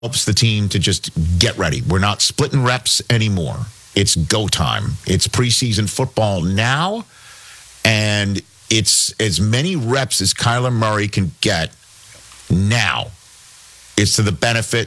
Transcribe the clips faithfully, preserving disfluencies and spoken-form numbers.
helps the team to just get ready. We're not splitting reps anymore. It's go time. It's preseason football now, and it's as many reps as Kyler Murray can get now. It's to the benefit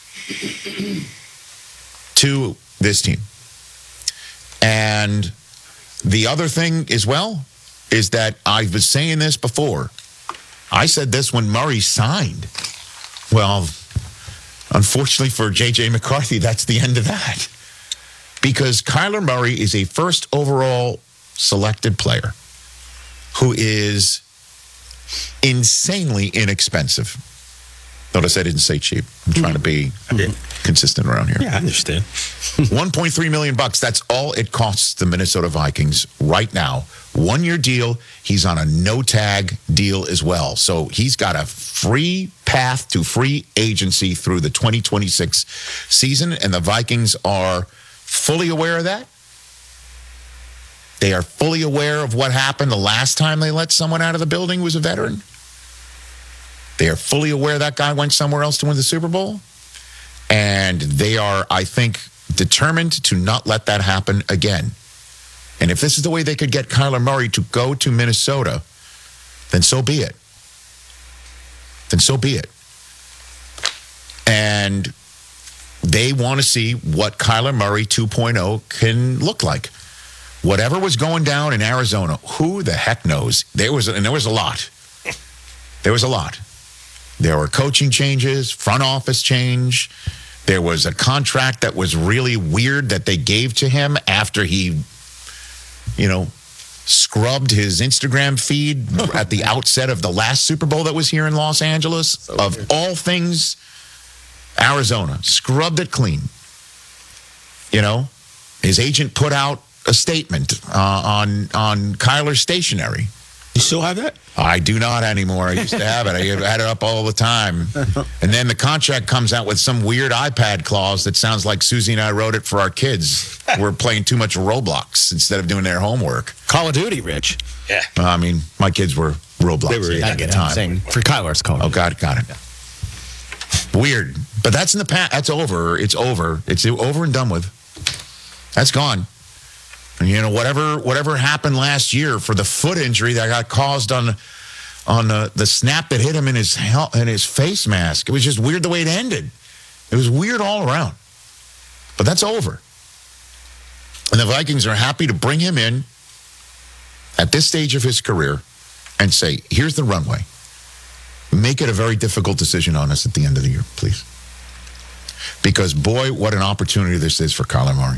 to this team. And the other thing as well is that I've been saying this before. I said this when Murray signed. Well, unfortunately for J J McCarthy, that's the end of that. Because Kyler Murray is a first overall selected player who is insanely inexpensive. Notice I didn't say cheap. I'm trying to be mm-hmm. consistent around here. Yeah, I understand. one point three million bucks. That's all it costs the Minnesota Vikings right now. One-year deal. He's on a no-tag deal as well. So he's got a free path to free agency through the twenty twenty-six season, and the Vikings are fully aware of that. They are fully aware of what happened the last time they let someone out of the building who was a veteran. They are fully aware that guy went somewhere else to win the Super Bowl. And they are, I think, determined to not let that happen again. And if this is the way they could get Kyler Murray to go to Minnesota, then so be it. Then so be it. And they want to see what Kyler Murray two point oh can look like. Whatever was going down in Arizona, who the heck knows? There was, and there was a lot. There was a lot. There were coaching changes, front office change. There was a contract that was really weird that they gave to him after he, you know, scrubbed his Instagram feed at the outset of the last Super Bowl that was here in Los Angeles. So of weird. All things, Arizona, scrubbed it clean. You know, his agent put out a statement uh, on, on Kyler Stationery. You still have that? I do not anymore. I used to have it. I had it up all the time. And then the contract comes out with some weird iPad clause that sounds like Susie and I wrote it for our kids. We're playing too much Roblox instead of doing their homework. Call of Duty, Rich. Yeah. Uh, I mean, my kids were Roblox they were, at the time. Saying for Kyler's Call. Oh, God, got it. Yeah. Weird. But that's in the past. That's over. It's over. It's over and done with. That's gone. And, you know, whatever whatever happened last year for the foot injury that got caused on on the, the snap that hit him in his in his face mask, it was just weird the way it ended. It was weird all around. But that's over. And the Vikings are happy to bring him in at this stage of his career and say, here's the runway. Make it a very difficult decision on us at the end of the year, please. Because, boy, what an opportunity this is for Kyler Murray.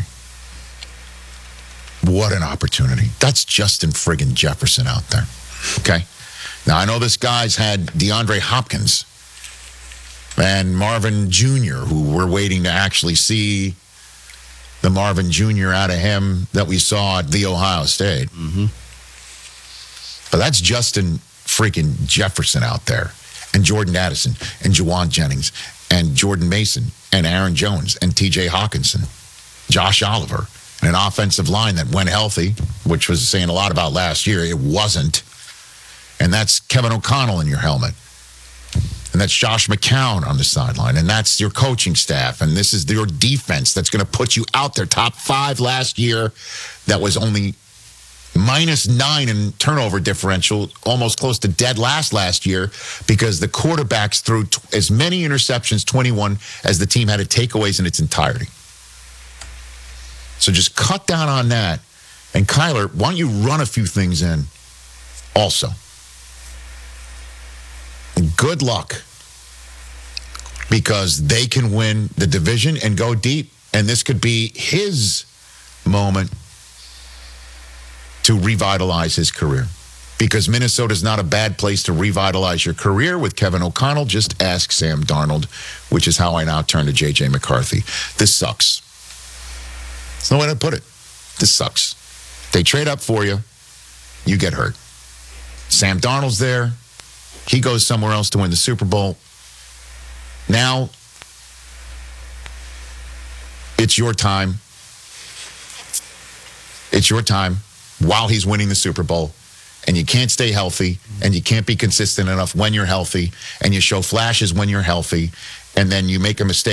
What an opportunity. That's Justin friggin' Jefferson out there. Okay? Now, I know this guy's had DeAndre Hopkins and Marvin Junior, who we're waiting to actually see the Marvin Junior out of him that we saw at The Ohio State. Mm-hmm. But that's Justin freaking Jefferson out there. And Jordan Addison and Juwan Jennings and Jordan Mason and Aaron Jones and T J Hawkinson, Josh Oliver. An offensive line that went healthy, which was saying a lot about last year. It wasn't. And that's Kevin O'Connell in your helmet. And that's Josh McCown on the sideline. And that's your coaching staff. And this is your defense that's going to put you out there. Top five last year. That was only minus nine in turnover differential. Almost close to dead last last year because the quarterbacks threw t- as many interceptions, twenty-one, as the team had at takeaways in its entirety. So just cut down on that. And Kyler, why don't you run a few things in also? And good luck. Because they can win the division and go deep. And this could be his moment to revitalize his career. Because Minnesota's not a bad place to revitalize your career with Kevin O'Connell. Just ask Sam Darnold, which is how I now turn to J J McCarthy. This sucks. There's no way to put it. This sucks. They trade up for you. You get hurt. Sam Darnold's there. He goes somewhere else to win the Super Bowl. Now, it's your time. It's your time while he's winning the Super Bowl. and you can't stay healthy, and you can't be consistent enough when you're healthy, and you show flashes when you're healthy, and then you make a mistake